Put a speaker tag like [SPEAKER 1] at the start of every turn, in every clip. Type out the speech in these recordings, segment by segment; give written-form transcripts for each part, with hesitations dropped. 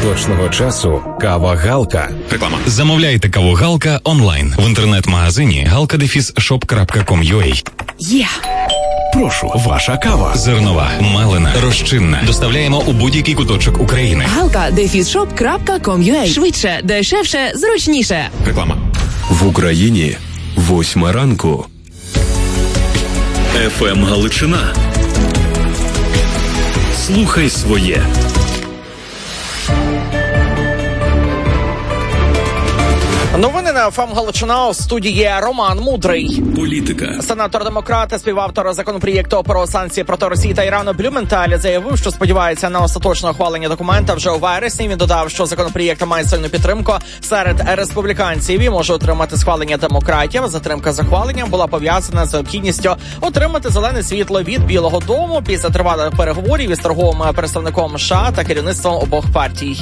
[SPEAKER 1] точного часу кава Галка.
[SPEAKER 2] Реклама. Замовляйте каву Галка онлайн в інтернет-магазині galka-shop.com.ua.
[SPEAKER 1] Є! Прошу, ваша кава.
[SPEAKER 2] Зернова, мелена, розчинна. Доставляємо у будь-який куточок України.
[SPEAKER 3] galka-shop.com.ua. Швидше, дешевше, зручніше.
[SPEAKER 2] Реклама.
[SPEAKER 1] В Україні 8 ранку.
[SPEAKER 4] ФМ Галичина. Слухай своє.
[SPEAKER 5] Новини на ФМ Галичина. У студії Роман Мудрий.
[SPEAKER 4] Політика.
[SPEAKER 5] Сенатор-демократ, співавтор законопроєкту про санкції проти Росії та Ірану Блюменталь заявив, що сподівається на остаточне ухвалення документа вже у вересні. Він додав, що законопроєкт має сильну підтримку серед республіканців і може отримати схвалення демократів. Затримка з ухваленням була пов'язана з необхідністю отримати зелене світло від Білого дому після тривалих переговорів із торговим представником США та керівництвом обох партій.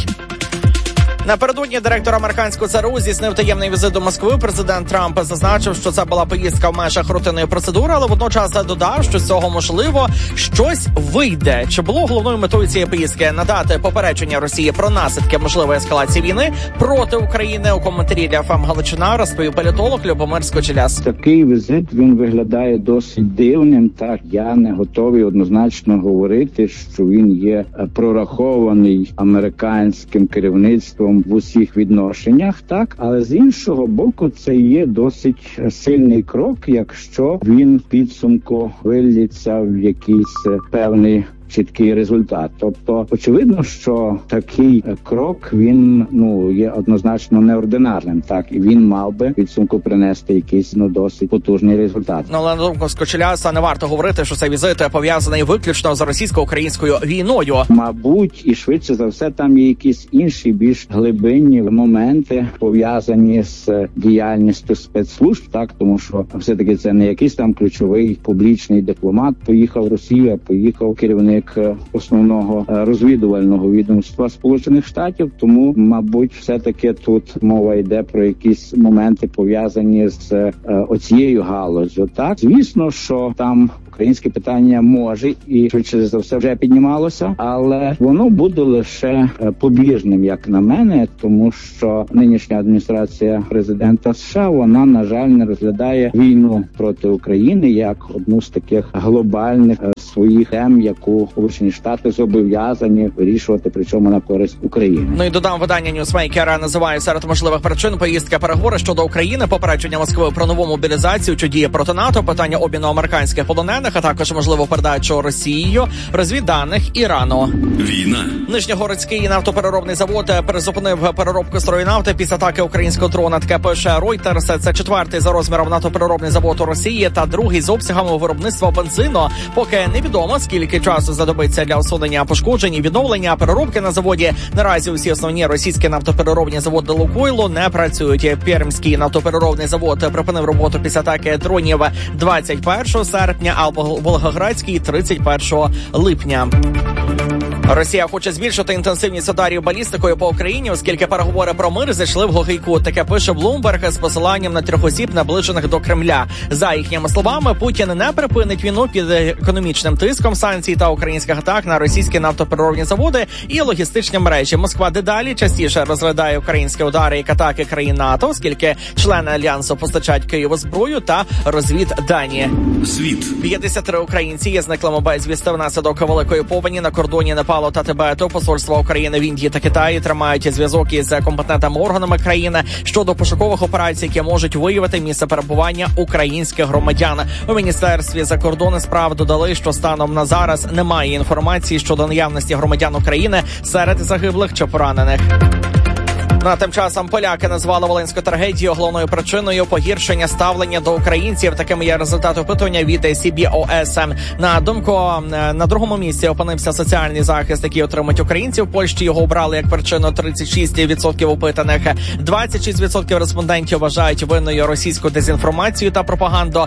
[SPEAKER 5] Напередодні директор американського ЦРУ здійснив таємний візит до Москви. Президент Трамп зазначив, що це була поїздка в межах рутинної процедури, але водночас додав, що з цього, можливо, щось вийде. Чи було головною метою цієї поїздки надати попередження Росії про наслідки можливої ескалації війни проти України? У коментарі для ФМ Галичина розповів політолог Любомир Скочеляс.
[SPEAKER 6] Такий візит, він виглядає досить дивним. Так, я не готовий однозначно говорити, що він є прорахований американським керівництвом в усіх відношеннях, так, але з іншого боку, це є досить сильний крок, якщо він в підсумку виліться в якийсь певний чіткий результат. Тобто, очевидно, що такий крок, він, є однозначно неординарним, так, і він мав би підсумку принести якийсь, досить потужний результат.
[SPEAKER 5] Але на думку Скочеляса, не варто говорити, що цей візит пов'язаний виключно з російсько-українською війною.
[SPEAKER 6] Мабуть, і швидше за все, там є якісь інші, більш глибинні моменти, пов'язані з діяльністю спецслужб, так, тому що все-таки це не якийсь там ключовий публічний дипломат поїхав в Росію, а поїхав керівник основного розвідувального відомства Сполучених Штатів, тому, мабуть, все-таки тут мова йде про якісь моменти, пов'язані з оцією галуззю. Так, звісно, що там українське питання може і швидше за все вже піднімалося, але воно буде лише побіжним, як на мене, тому що нинішня адміністрація президента США, вона, на жаль, не розглядає війну проти України як одну з таких глобальних своїх тем, яку Сполучені Штати зобов'язані вирішувати, причому на користь України.
[SPEAKER 5] І додам, видання Newsmaker називає серед можливих причин поїздки переговори щодо України, попередження Москви про нову мобілізацію, що діє проти НАТО, питання обміну американських полонених, а також можливу передачу Росією розвідданих Ірану.
[SPEAKER 4] Війна.
[SPEAKER 5] Нижньогородський нафтопереробний завод призупинив переробку сирої нафти після атаки українського дрона. Таке пише Reuters. Це четвертий за розміром нафтопереробний завод у Росії та другий з обсягами виробництва бензину. Поки невідомо, скільки часу знадобиться для усунення пошкоджень і відновлення переробки на заводі. Наразі усі основні російські нафтопереробні заводи Лукойлу не працюють. Пермський нафтопереробний завод припинив роботу після атаки дронів 21 серпня, а Волгоградський 31 липня. Росія хоче збільшити інтенсивність ударів балістикою по Україні, оскільки переговори про мир зайшли в глухий кут. Таке пише Bloomberg з посиланням на 3 осіб, наближених до Кремля. За їхніми словами, Путін не припинить війну під економічним тиском санкцій та українських атак на російські нафтопереробні заводи і логістичні мережі. Москва дедалі частіше розглядає українські удари як атаки країн НАТО, оскільки члени Альянсу постачають Києву зброю та розвіддані.
[SPEAKER 4] Світ.
[SPEAKER 5] 53 українці є зниклими безвісти внаслідок великої повені на кордоні Непалу та Тибету. Посольства України в Індії та Китаї тримають зв'язок із компетентними органами країни щодо пошукових операцій, які можуть виявити місце перебування українських громадян. У Міністерстві закордонних справ додали, що станом на зараз немає інформації щодо наявності громадян України серед загиблих чи поранених. На тим часом поляки назвали волинську трагедію головною причиною погіршення ставлення до українців. Таким є результат опитування від CBOS. На думку, на другому місці опинився соціальний захист, який отримують українці. В Польщі його обрали як причину 36% опитаних. 26% респондентів вважають винною російську дезінформацію та пропаганду.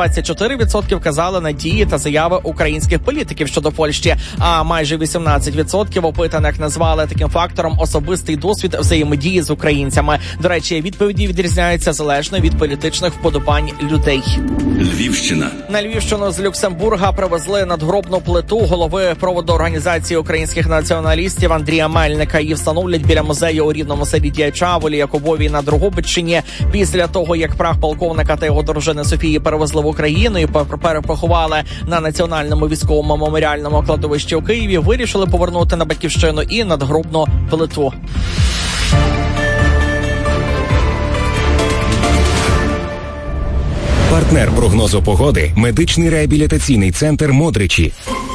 [SPEAKER 5] 24% казали на дії та заяви українських політиків щодо Польщі. А майже 18% опитаних назвали таким фактором особистий досвід взаємодії взаємодії з українцями. До речі, відповіді відрізняються залежно від політичних вподобань людей.
[SPEAKER 4] Львівщина.
[SPEAKER 5] На Львівщину з Люксембурга привезли надгробну плиту голови проводу організації українських націоналістів Андрія Мельника. Її встановлять біля музею у рідному селі Дяча, Волі Якубові на Дрогобиччині. Після того, як прах полковника та його дружини Софії перевезли в Україну і перепоховали на Національному військовому меморіальному кладовищі у Києві, вирішили повернути на батьківщину і надгробну плиту.
[SPEAKER 1] Партнер прогнозу погоди – медичний реабілітаційний центр «Модричі».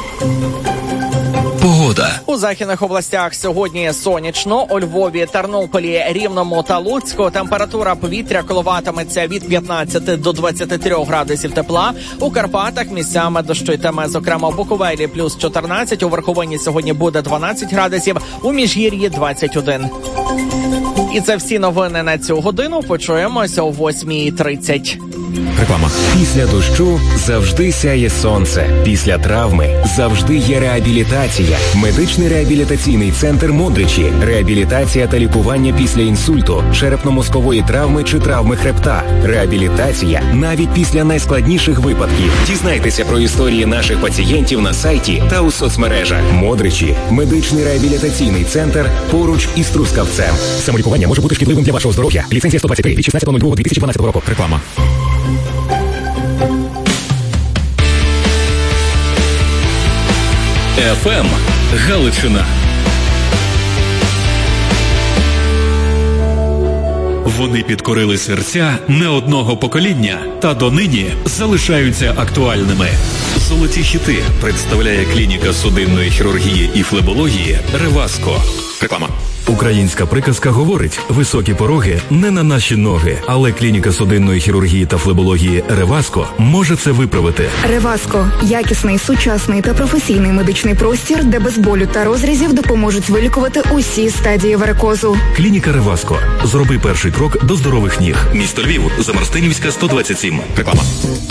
[SPEAKER 2] Погода.
[SPEAKER 5] У західних областях сьогодні сонячно. У Львові, Тернополі, Рівному та Луцьку температура повітря коливатиметься від 15 до 23 градусів тепла. У Карпатах місцями дощитиме, зокрема у Буковелі плюс 14, у Верховині сьогодні буде 12 градусів, у Міжгір'ї 21. І це всі новини на цю годину. Почуємося о 8:30.
[SPEAKER 1] Реклама. Після дощу завжди сяє сонце. Після травми завжди є реабілітація. Медичний реабілітаційний центр «Модричі». Реабілітація та лікування після інсульту, черепно-мозкової травми чи травми хребта. Реабілітація навіть після найскладніших випадків. Дізнайтеся про історії наших пацієнтів на сайті та у соцмережах. «Модричі» – медичний реабілітаційний центр поруч із Трускавцем. Самолікування може бути шкідливим для вашого здоров'я. Ліцензія 123 від 16.02.2012 року. Реклама.
[SPEAKER 4] ФМ Галичина. Вони підкорили серця не одного покоління та донині залишаються актуальними. Золоті хіти представляє клініка судинної хірургії і флебології «Реваско». Реклама.
[SPEAKER 1] Українська приказка говорить: високі пороги не на наші ноги, але клініка судинної хірургії та флебології «Реваско» може це виправити.
[SPEAKER 7] «Реваско» – якісний, сучасний та професійний медичний простір, де без болю та розрізів допоможуть вилікувати усі стадії варикозу.
[SPEAKER 1] Клініка «Реваско». Зроби перший крок до здорових ніг.
[SPEAKER 2] Місто Львів, Замарстинівська, 127. Реклама.